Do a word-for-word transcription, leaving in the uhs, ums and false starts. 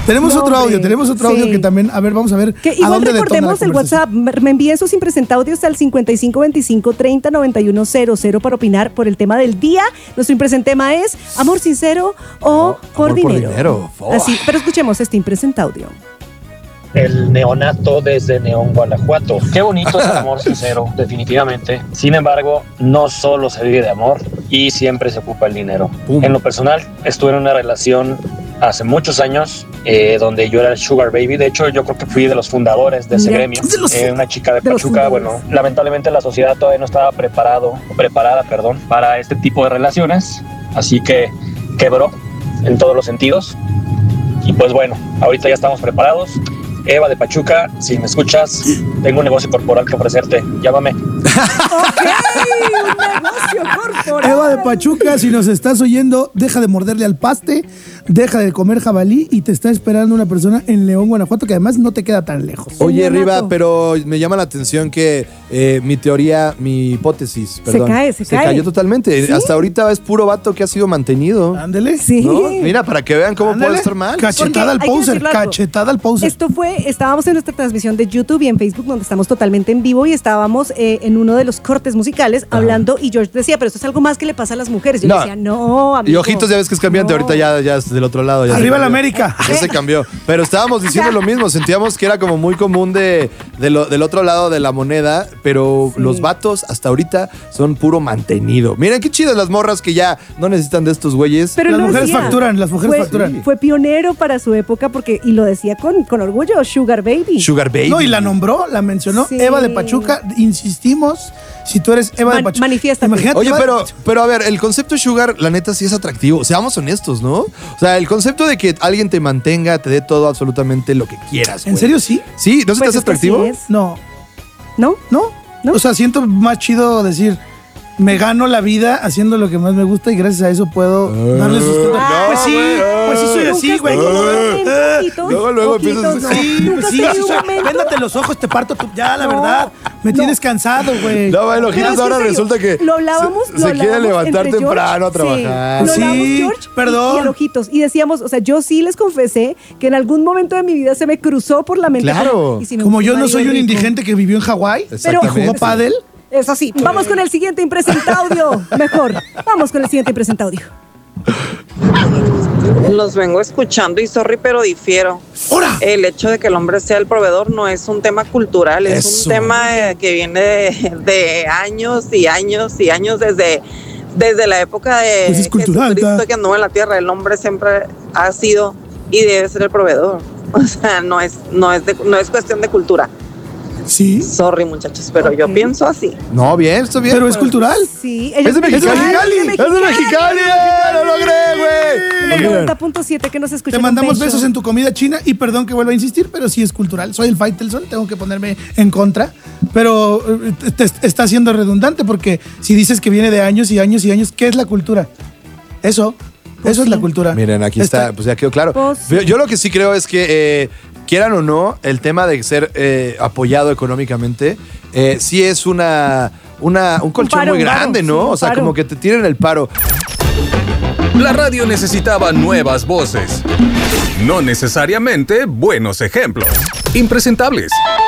Tenemos No, otro audio, hombre. tenemos otro audio Sí. que también, a ver, vamos a ver Que a igual dónde detona la recordemos el conversación. WhatsApp. Me envíen sus impresentaudios al cincuenta y cinco veinticinco treinta noventa y uno cero cero para opinar por el tema del día. Nuestro impresentema es amor sincero o por amor por dinero. dinero. Así, pero escuchemos este impresentaudio. El neonato desde Neón, Guanajuato. Qué bonito es el amor sincero, definitivamente. Sin embargo, no solo se vive de amor y siempre se ocupa el dinero. Pum. En lo personal, estuve en una relación hace muchos años eh, donde yo era el sugar baby. De hecho, yo creo que fui de los fundadores de ese Mira, gremio. de los Eh, una chica de de los Pachuca. fundadores. Bueno, lamentablemente la sociedad todavía no estaba preparado, preparada, perdón, para este tipo de relaciones. Así que quebró en todos los sentidos. Y pues bueno, ahorita ya estamos preparados. Eva de Pachuca, si me escuchas, tengo un negocio corporal que ofrecerte. Llámame. Ok, un negocio corporal. Eva de Pachuca, si nos estás oyendo, deja de morderle al paste, deja de comer jabalí y te está esperando una persona en León, Guanajuato, que además no te queda tan lejos. Oye, Neonato. Riva, pero me llama la atención que eh, mi teoría, mi hipótesis, perdón, cae, se cae. cayó totalmente. ¿Sí? Hasta ahorita es puro vato que ha sido mantenido. Ándele. Sí. ¿No? Mira, para que vean cómo Ándale. puede estar mal. Cachetada al Porque hay que poser, decirlo algo. cachetada al poser. Esto fue, estábamos en nuestra transmisión de YouTube y en Facebook, donde estamos totalmente en vivo y estábamos eh, en uno de los cortes musicales hablando y George decía, pero esto es algo más que le pasa a las mujeres. Yo No. le decía, no, amigo. Y ojitos, ya ves que es cambiante, No. ahorita ya, ya es del otro lado. Ya se Arriba la cambió. América. Ya se cambió. Pero estábamos diciendo lo mismo, sentíamos que era como muy común de, de lo- del otro lado de la moneda, pero Sí. los vatos hasta ahorita son puro mantenido. Miren qué chidas las morras que ya no necesitan de estos güeyes. Pero Las lo mujeres decía. facturan, las mujeres fue, facturan. Fue pionero para su época porque, y lo decía con, con orgullo, Sugar Baby. Sugar Baby. No, y la nombró, la mencionó. Sí. Eva de Pachuca, insistimos, si tú eres Eva de Man- Pachuca. manifiéstate. Imagínate, Oye, Eva de pero, Pachuca. pero a ver, el concepto sugar, la neta, sí es atractivo. Seamos honestos, ¿no? O sea, el concepto de que alguien te mantenga, te dé todo, absolutamente lo que quieras. ¿En güey. serio sí? Sí, ¿no se Pues te hace es que atractivo? sí es. No, ¿No? no, ¿No? O sea, siento más chido decir, me gano la vida haciendo lo que más me gusta y gracias a eso puedo darle sustento. Ah, pues sí, güey, pues sí soy ¿Nunca así, has güey. tenido un Eh, momento, eh, ojitos? luego, luego Ojitos, empiezas no. a- Sí, ¿Nunca pues has sí, tenido sí un soy- momento? véndate los ojos, te parto tu, ya, la No, verdad, me no. tienes cansado, güey. No, bueno, Pero Giles, es que ahora en serio, resulta que lo hablábamos, se, lo se quiere hablábamos levantar entre temprano a George, trabajar. Sí, lo Sí, hablábamos George perdón. y, y el Ojitos. Y decíamos, o sea, yo sí les confesé que en algún momento de mi vida se me cruzó por la mente. Claro. y si me Como gusta yo un no marido soy un rico. indigente que vivió en Hawái y Exactamente. jugó pádel. Eso sí, vamos con el siguiente impresentaudio. Mejor, vamos con el siguiente impresentaudio. Los vengo escuchando y sorry, pero difiero. ¡Hora! El hecho de que el hombre sea el proveedor no es un tema cultural, es Eso. un tema eh, que viene de, de años y años y años desde, desde la época de Pues es cultural, Jesucristo ¿ta? que anduvo en la tierra. El hombre siempre ha sido y debe ser el proveedor. O sea, no es, no es, de- no es cuestión de cultura. Sí, Sorry, muchachos, pero yo Ok. pienso así. No, bien, está bien. pero es cultural. Sí, Es de Mexicali. Es de Es de Mexicali. ¡Lo logré, güey! El Miren. noventa punto siete que nos escucha. Te con mandamos pecho. besos en tu comida china y perdón que vuelva a insistir, pero sí es cultural. Soy el Faitelson, tengo que ponerme en contra, pero eh, te, te está siendo redundante porque si dices que viene de años y años y años, ¿qué es la cultura? Eso, eso es la cultura. Miren, aquí está, pues ya quedó claro. Pues sí. Yo, yo lo que sí creo es que, eh, quieran o no, el tema de ser eh, apoyado económicamente, eh, sí es una, una, un colchón paro, muy un paro, grande, sí, ¿no? un O sea, paro. como que te tiren el paro. La radio necesitaba nuevas voces. No necesariamente buenos ejemplos. Impresentables.